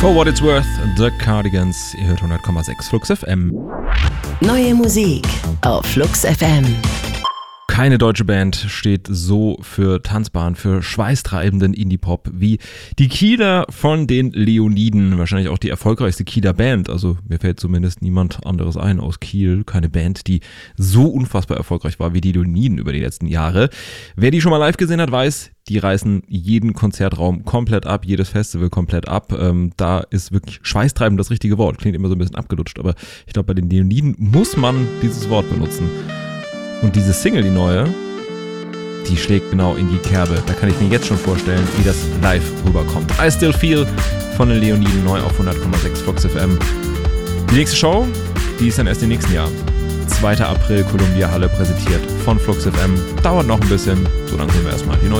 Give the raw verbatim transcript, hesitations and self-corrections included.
For What It's Worth, The Cardigans. Ihr hört hundert Komma sechs Flux F M. Neue Musik auf Flux F M. Keine deutsche Band steht so für tanzbaren, für schweißtreibenden Indie-Pop wie die Kieler von den Leoniden. Wahrscheinlich auch die erfolgreichste Kieler Band. Also mir fällt zumindest niemand anderes ein aus Kiel. Keine Band, die so unfassbar erfolgreich war wie die Leoniden über die letzten Jahre. Wer die schon mal live gesehen hat, weiß, die reißen jeden Konzertraum komplett ab, jedes Festival komplett ab. Ähm, da ist wirklich schweißtreibend das richtige Wort. Klingt immer so ein bisschen abgelutscht, aber ich glaube, bei den Leoniden muss man dieses Wort benutzen. Und diese Single, die neue, die schlägt genau in die Kerbe. Da kann ich mir jetzt schon vorstellen, wie das live rüberkommt. I Still Feel von den Leoniden, neu auf hundert Komma sechs Flux F M. Die nächste Show, die ist dann erst im nächsten Jahr. zweiter April, Columbia Halle, präsentiert von Flux F M. Dauert noch ein bisschen, so lange hören wir erstmal die neue